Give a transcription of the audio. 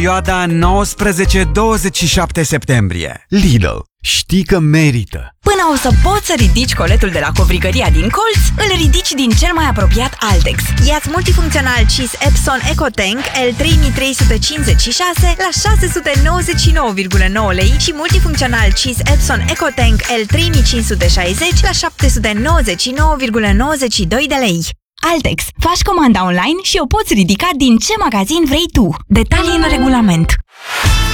Perioada 19-27 septembrie. Lidl. Știi că merită! Până o să poți să ridici coletul de la covrigăria din colț, îl ridici din cel mai apropiat Altex. Ia-ți multifuncțional Cheese Epson EcoTank L3356 la 699,9 lei și multifuncțional Cheese Epson EcoTank L3560 la 799,92 de lei. Altex. Faci comanda online și o poți ridica din ce magazin vrei tu. Detalii în regulament.